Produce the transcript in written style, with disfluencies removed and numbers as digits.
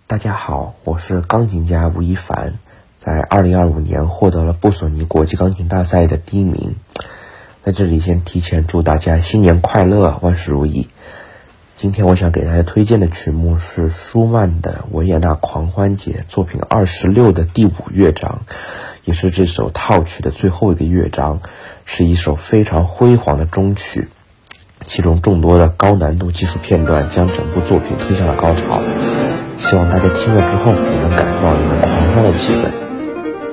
大家好，我是钢琴家吴亦凡，在2025年获得了布索尼国际钢琴大赛的第1名。在这里先提前祝大家新年快乐，万事如意。今天我想给大家推荐的曲目是舒曼的维也纳狂欢节作品26的第5乐章，也是这首套曲的最后一个乐章，是一首非常辉煌的终曲，其中众多的高难度技术片段将整部作品推向了高潮。希望大家听了之后也能感受到里面狂欢的气氛。